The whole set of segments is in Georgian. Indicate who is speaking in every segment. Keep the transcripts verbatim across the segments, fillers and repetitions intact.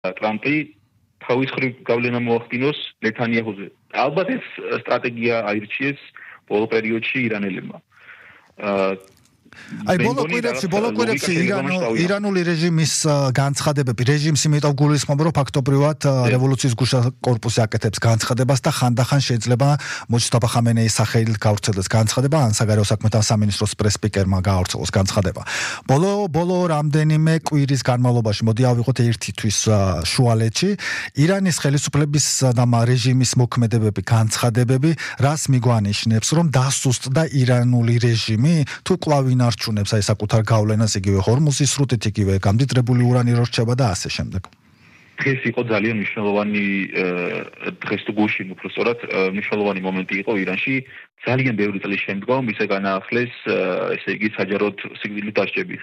Speaker 1: ტრამპი თავის მხრივ გავლენა მოახდინოს ნეთანიაჰუზე. ალბათ ეს სტრატეგია აირჩიეს ბოლო პერიოდში ირანელებმა.
Speaker 2: აი ბოლო კვირებში ბოლო კვირებში ირანული რეჟიმის განცხადებები რეჟიმს იმიტო გულისხმობ რომ ფაქტობრივად რევოლუციის გუშა კორპუსი აკეთებს განცხადებას და ხანდახან შეიძლება მოჯტაბა ხამენეის სახელით გავრცელდეს განცხადება ან საგარეო საქმეთა სამინისტროს პრესპიკერმა გაავრცელოს განცხადება ბოლო ბოლო რამდენიმე კვირის განმავლობაში მოდი ავიღოთ ერთი თვის შუალედში ირანის ხელისუფლების და რეჟიმის მოქმედებები განცხადებები რას მიგვანიშნებს რომ დასუსტდა ირანული რეჟიმი თუ კვლავ არჩუნებს აი საკუთარ გავლენას იგივე ჰორმუზის სრუტით იგივე გამდიდრებული ურანი რორჩება და ასე შემდეგ.
Speaker 1: დღეს იყო ძალიან მნიშვნელოვანი დღეს თუ გუშინ უფრო სწორად მნიშვნელოვანი მომენტი იყო ირანში ძალიან ბევრი წლის შემდგომ ისე განაახლეს ესე იგი საჯაროდ სიკვდილით დასჯები.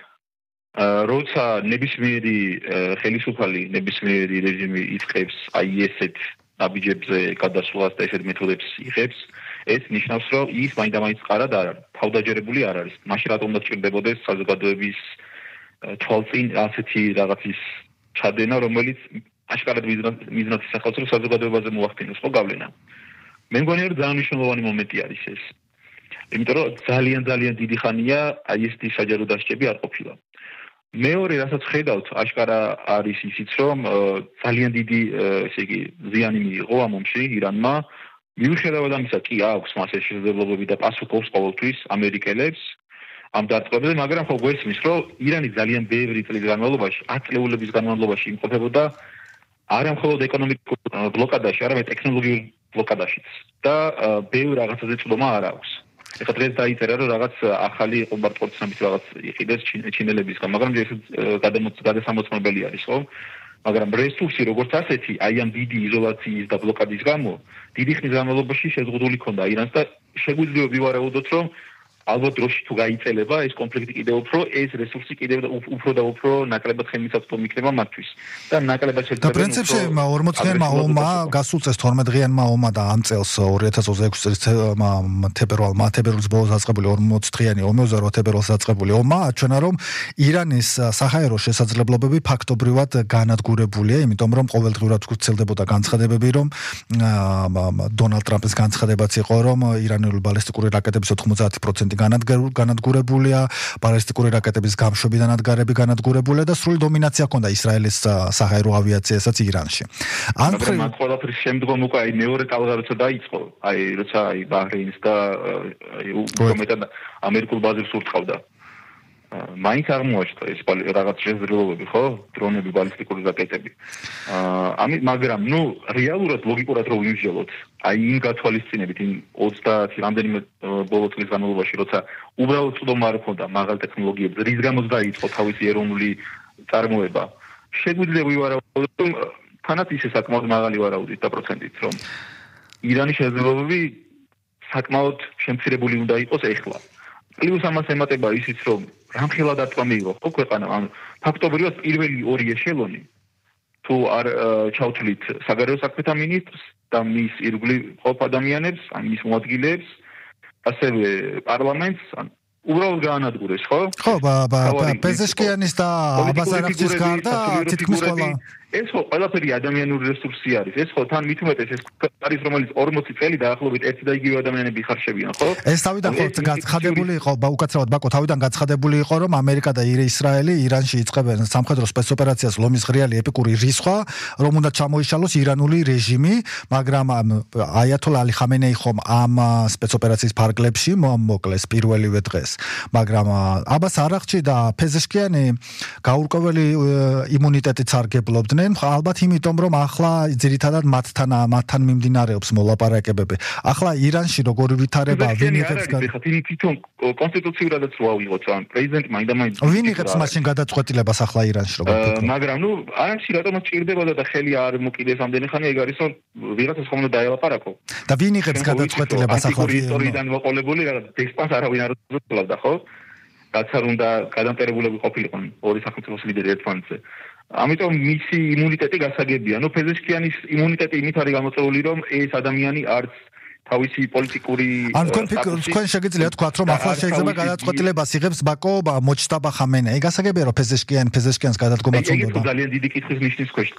Speaker 1: როცა ნებისმიერი ხელისუფალი ნებისმიერი რეჟიმი იწყებს აი ესეთ აბიჯებზე გადასვლას და ესეთ მეთოდებს იღებს ეს ნიშნავს რომ ის მაინდამაინც ყარად არ არის თავდაჯერებული არ არის მაშინ რატომ უნდა ჭირდებოდეს საზოგადოების თვალწინ ასეთი რაღაცის ჩადენა რომელიც აშკარად მიზნად ისახავს რომ საზოგადოებაზე მოახდინოს ხო გავლენა მე მგონი რომ ძალიან მნიშვნელოვანი მომენტი არის ეს იმიტომ რომ ძალიან ძალიან დიდი ხანია აი ესეთი საჯარო დასჯები არ ყოფილა მეორე რასაც ხედავთ აშკარა არის ისიც რომ ძალიან დიდი ესე იგი ზიანი მიიღო ამ ომში ირანმა მიუხედავად ამისა კი აქვს მასე შესაძლებლობები და პასუხობს ყოველთვის ამერიკელებს ამ დარტყმებზე მაგრამ ხო გვესმის რომ ირანი ძალიან ბევრი წლის განმავლობაში ათ წლეულების განმავლობაში იმყოფებოდა არა მხოლოდ ეკონომიკურ ბლოკადაში არამედ ტექნოლოგიურ ბლოკადაშიც და ბევრ რაღაცაზე წვდომა არ აქვს ეხლა დღეს დაიწერა რომ რაღაც ახალი იყო ბარტყორცნების რაღაც იყიდეს ჩინელებისგან მაგრამ ეს გადასამოწმებელი არის ხო მაგრამ რესურსი როგორც ასეთი აი ამ დიდი იზოლაციის და ბლოკადის გამო დიდი ხნის განმავლობაში შეზღუდული ქონდა ირანს და შეგვიძლია ვივარაუდოთ რომ ალბათ დროში თუ გაიწელება ეს კონფლიქტი კიდევ უფრო ეს რესურსი კიდევ უფრო და უფრო ნაკლებად ხელმისაწვდომი იქნება მათთვის და ნაკლებად შეიძლება
Speaker 2: და პრინციპში ორმოც დღეა ომმა გასულ წელს თორმეტ დღეა ომმა და ამ წელს ორი ათას ოცდაექვსი წელს თებერვალ თებერვლის ბოლოს დაწყებული ორმოც დღიანი ომი ოცდაოთხ თებერვალს დაწყებული ომმა აჩვენა რომ ირანის საჰაერო შესაძლებლობები ფაქტობრივად განადგურებულია იმიტომ რომ ყოველდღიურად ვრცელდებოდა განცხადებები რომ დონალდ ტრამპის განცხადებაც იყო რომ ირანული ბალისტიკური რაკეტების ოთხმოცდაათი პროცენტი განადგურებულია ბალისტიკური რაკეტების გამშვები და ნადგარები განადგურებულია და სრული დომინაცია ჰქონდა ისრაელის საჰაერო ავიაციასაც ირანში.
Speaker 1: ამ მხრივ ყველაფრის შემდგომ უკვე აი მეორე ტალღა როცა დაიწყო, აი როცა აი ბაჰრეინს და აი უმეტად ამერიკულ ბაზებს ურტყავდა. მაინც აღმოაჩნდა ეს რაღაც შესაძლებლობები, ხო? დრონები, ბალისტიკური რაკეტები. ამით მაგრამ ნუ რეალურად ლოგიკურად რო ვიმსჯელოთ, აი იმ გათვალისწინებით იმ ოცდაათი რამდენიმე ბოლო წლის განმავლობაში, როცა უბრალოდ წვდომა არ ჰქონდა მაღალ ტექნოლოგიებზე, რის გამოც დაიწყო თავისი ეროვნული წარმოება. შეგვიძლია ვივარაუდოთ, რომ თანაც ისე საკმაოდ მაღალი ვარაუდით და პროცენტით, რომ ირანის შესაძლებლობები საკმაოდ შემცირებული უნდა იყოს ეხლა. პლუს ამას ემატება ისიც, რომ რამხელა დარტყმა მიიღო ხო ქვეყანა, ანუ ფაქტობრივად პირველი ორი ეშელონი თუ არ ჩავთვლით საგარეო საქმეთა მინისტრს და მის ირგვლივ ყოფ ადამიანებს, ან მის მოადგილეებს, ასევე პარლამენტს, ან უბრალოდ გაანადგურეს, ხო?
Speaker 2: ხო, პეზეშკიანის და აბას არაღჩის გარდა თითქმის ყველა
Speaker 1: ეს ხო ყველაფერი ადამიანური რესურსი არის. ეს ხო თან მით უმეტეს ეს არის რომელიც ორმოცი წელი დაახლოებით ერთი და იგივე ადამიანები ხარშებიან, ხო?
Speaker 2: ეს თავიდან ხო გაცხადებული იყო, უკაცრავად ბაკო თავიდან გაცხადებული იყო, რომ ამერიკა და ისრაელი ირანში იწყებენ სამხედრო სპეცოპერაციას ლომის ღრიალი ეპიკური რისხვა, რომ უნდა ჩამოიშალოს ირანული რეჟიმი, მაგრამ აიათოლა ალი ხამენეი ხომ ამ სპეცოპერაციის ფარგლებში მოკლეს პირველივე დღეს. მაგრამ აბას არაღჩი და პეზეშკიანი გაურკვეველი იმუნიტეტით სარგებლობდნენ ალბათ იმიტომ რომ ახლა ძირითადად მათთან მათთან მიმდინარეობს მოლაპარაკებები. ახლა ირანში როგორი ვითარება ვინ იღებს
Speaker 1: თვითონ კონსტიტუციურადაც რო ავიღოთ ან პრეზიდენტი მაინდამაინც
Speaker 2: ვინ იღებს მაშინ გადაწყვეტილებას ახლა ირანში როგორ ფიქრობ?
Speaker 1: მაგრამ ნუ არამში რატომაც ჭირდებოდა და ხელი არ მოკიდეს ამდენი ხანი ეგ არის რომ ვიღაცას ხომ უნდა დაელაპარაკო.
Speaker 2: და ვინ იღებს გადაწყვეტილებას ახლა
Speaker 1: ისტორიიდან მოყოლებული რაღაც დესპანს არავინ არ უძლევდა ხო? რაც არ უნდა გადამტერებულები ყოფილიყვნენ ორი სახელმწიფოს ლიდერი ერთმანეთზე. ამიტომ მისი იმუნიტეტი გასაგებია. ნუ პეზეშკიანის იმუნიტეტი იმით არის გამოწვეული, რომ ეს ადამიანი არც თავისი პოლიტიკური
Speaker 2: ან თქვენ შეგიძლიათ თქვათ რომ ახლა შეიძლება გადაწყვეტილებას იღებს ბაკო მოჩტაბა ხამენეი გასაგებია რომ ფეზეშკიან ფეზეშკიანს გადადგომა წუნდება
Speaker 1: ეგ ძალიან დიდი კითხვის ნიშნის ქვეშ